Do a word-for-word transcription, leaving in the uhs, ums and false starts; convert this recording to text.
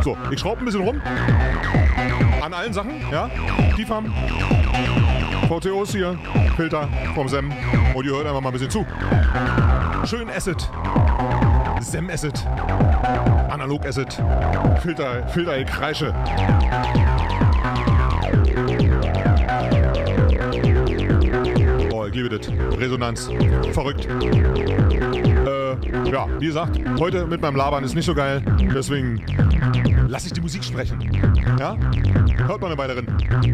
So, ich schraube ein bisschen rum. An allen Sachen, ja. Tiefham, V T Os hier, Filter vom Sem. Und ihr hört einfach mal ein bisschen zu. Schön Acid. Sem Acid. Analog Acid. Filter, Filter, Kreische. Oh, ich liebe das. Resonanz. Verrückt. Äh, ja, wie gesagt, heute mit meinem Labern ist nicht so geil. Deswegen lasse ich die Musik sprechen. Ja? Hört mal eine Weile drin.